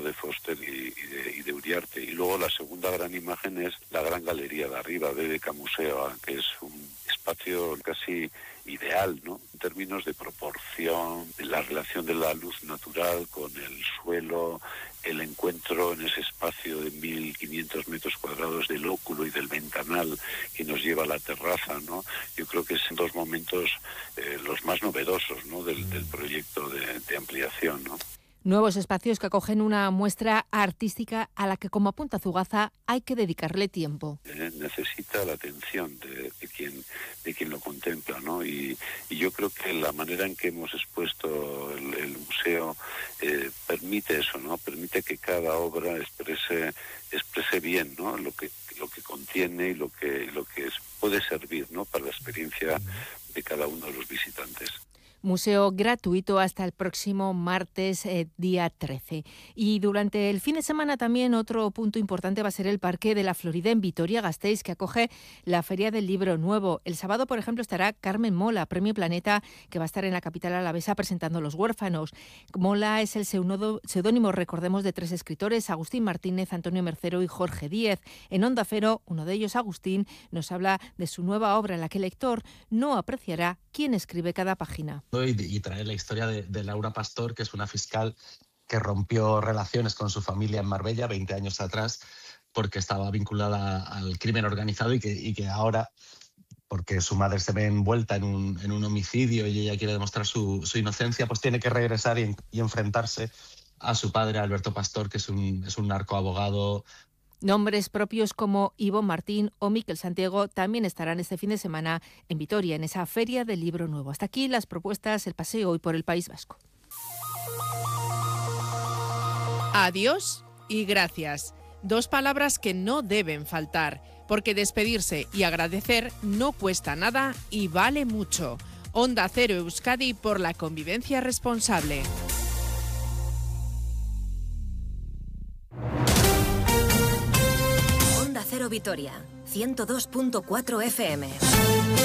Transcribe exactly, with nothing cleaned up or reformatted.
de Foster y, y, de, y de Uriarte. Y luego la segunda gran imagen es la gran galería de arriba, B B K Museo, que es un espacio casi ideal, ¿no? En términos de proporción, de la relación de la luz natural con el suelo, el encuentro en ese espacio de mil quinientos metros cuadrados del óculo y del ventanal que nos lleva a la terraza, ¿no? Yo creo que son dos momentos eh, los más novedosos, ¿no? del, del proyecto de, de ampliación, ¿no? Nuevos espacios que acogen una muestra artística a la que, como apunta Zugaza, hay que dedicarle tiempo. Eh, necesita la atención de, de quien de quien lo contempla, ¿no? Y, y yo creo que la manera en que hemos expuesto el, el museo eh, permite eso, ¿no? Permite que cada obra exprese exprese bien, ¿no? Lo que lo que contiene y lo que lo que es, puede servir, ¿no? Para la experiencia de cada uno de los visitantes. Museo gratuito hasta el próximo martes, eh, día trece. Y durante el fin de semana también otro punto importante va a ser el Parque de la Florida en Vitoria-Gasteiz, que acoge la Feria del Libro Nuevo. El sábado, por ejemplo, estará Carmen Mola, Premio Planeta, que va a estar en la capital alavesa presentando Los Huérfanos. Mola es el seudónimo, recordemos, de tres escritores, Agustín Martínez, Antonio Mercero y Jorge Díez. En Onda Cero, uno de ellos, Agustín, nos habla de su nueva obra en la que el lector no apreciará quién escribe cada página. Y, y trae la historia de, de Laura Pastor, que es una fiscal que rompió relaciones con su familia en Marbella veinte años atrás porque estaba vinculada al crimen organizado y que, y que ahora, porque su madre se ve envuelta en un, en un homicidio y ella quiere demostrar su, su inocencia, pues tiene que regresar y, y enfrentarse a su padre, Alberto Pastor, que es un, es un narcoabogado. Nombres propios como Ivo Martín o Miquel Santiago también estarán este fin de semana en Vitoria, en esa Feria del Libro Nuevo. Hasta aquí las propuestas, el paseo hoy por el País Vasco. Adiós y gracias. Dos palabras que no deben faltar, porque despedirse y agradecer no cuesta nada y vale mucho. Onda Cero Euskadi por la convivencia responsable. Onda Cero Vitoria, ciento dos punto cuatro F M.